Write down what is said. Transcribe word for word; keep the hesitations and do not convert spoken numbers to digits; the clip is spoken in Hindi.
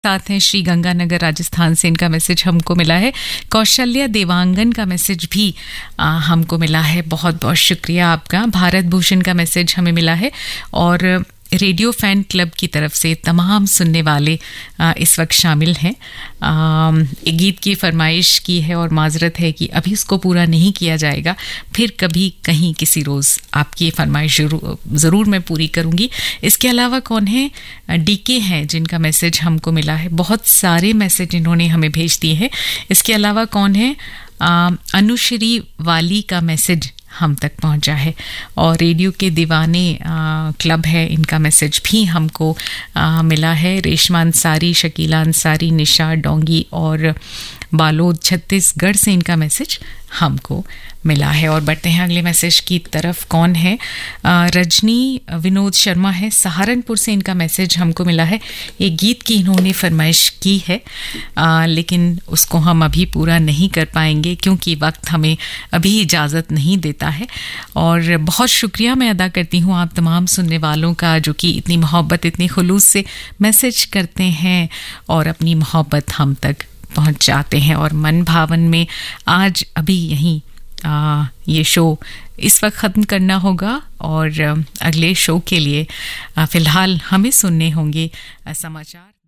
साथ हैं श्री गंगानगर राजस्थान से इनका मैसेज हमको मिला है। कौशल्या देवांगन का मैसेज भी आ, हमको मिला है, बहुत बहुत शुक्रिया आपका। भारत भूषण का मैसेज हमें मिला है और रेडियो फैन क्लब की तरफ से तमाम सुनने वाले आ, इस वक्त शामिल हैं। आ, एक गीत की फरमाइश की है और माजरत है कि अभी इसको पूरा नहीं किया जाएगा, फिर कभी कहीं किसी रोज़ आपकी ये फरमाइश ज़रूर मैं पूरी करूँगी। इसके अलावा कौन है, डीके हैं जिनका मैसेज हमको मिला है, बहुत सारे मैसेज इन्होंने हमें भेज दिए हैं। इसके अलावा कौन है, आ, अनुश्री वाली का मैसेज हम तक पहुंचा है और रेडियो के दीवाने आ, क्लब है, इनका मैसेज भी हमको आ, मिला है। रेशमा अंसारी, शकीला अंसारी, निशा डोंगी और बालोद छत्तीसगढ़ से इनका मैसेज हमको मिला है। और बढ़ते हैं अगले मैसेज की तरफ। कौन है, आ, रजनी विनोद शर्मा है, सहारनपुर से इनका मैसेज हमको मिला है। एक गीत की इन्होंने फरमाइश की है आ, लेकिन उसको हम अभी पूरा नहीं कर पाएंगे क्योंकि वक्त हमें अभी इजाज़त नहीं देता है। और बहुत शुक्रिया मैं अदा करती हूँ आप तमाम सुनने वालों का जो कि इतनी मोहब्बत, इतनी खुलूस से मैसेज करते हैं और अपनी मोहब्बत हम तक पहुंचाते हैं। और मन भावन में आज अभी यहीं आ, ये शो इस वक्त ख़त्म करना होगा और अगले शो के लिए फ़िलहाल हमें सुनने होंगे समाचार।